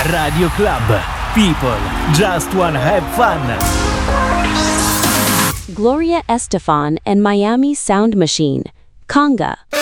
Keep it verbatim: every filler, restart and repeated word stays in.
Radio Club. People just wanna have fun. Gloria Estefan and Miami Sound Machine. Conga.